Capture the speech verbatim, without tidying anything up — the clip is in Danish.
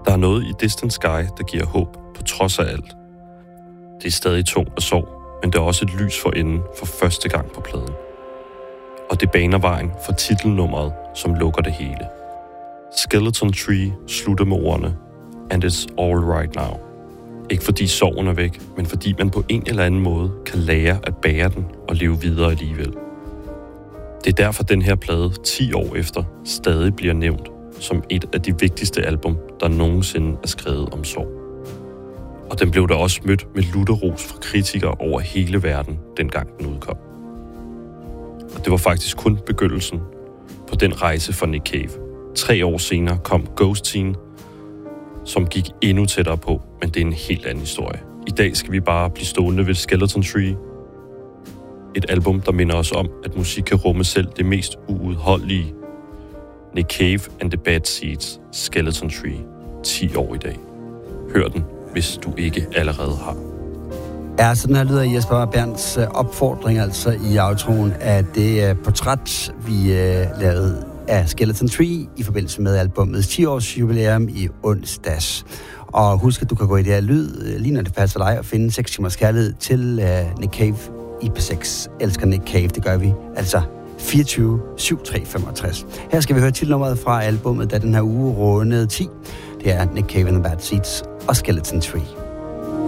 Der er noget i Distant Sky, der giver håb på trods af alt. Det er stadig tungt og sorg, men det er også et lys for enden for første gang på pladen. Og det baner vejen for titelnummeret, som lukker det hele. Skeleton Tree slutter med ordene "And it's all right now". Ikke fordi sorgen er væk, men fordi man på en eller anden måde kan lære at bære den og leve videre alligevel. Det er derfor den her plade ti år efter stadig bliver nævnt som et af de vigtigste album, der nogensinde er skrevet om sorg. Og den blev da også mødt med lutterros fra kritikere over hele verden, dengang den udkom. Og det var faktisk kun begyndelsen på den rejse for Nick Cave. Tre år senere kom Ghost Teen, som gik endnu tættere på, men det er en helt anden historie. I dag skal vi bare blive stående ved Skeleton Tree. Et album, der minder os om, at musik kan rumme selv det mest uudholdelige. Nick Cave and the Bad Seeds, Skeleton Tree. ti år i dag. Hør den, hvis du ikke allerede har. Ja, sådan her lyder Jesper Bernds opfordring altså i outroen af det uh, portræt, vi uh, lavede af Skeleton Tree i forbindelse med albummets ti års jubilæum i onsdags. Og husk, at du kan gå i det her lyd, lige når det passer dig, og finde seks timers kærlighed til uh, Nick Cave i P seks. Elsker Nick Cave, det gør vi. Altså fireogtyve syv tre femogtres. Her skal vi høre titelnummeret fra albummet, da den her uge rundede ti. Det er Nick Cave and the Bad Seeds og Skeleton Tree.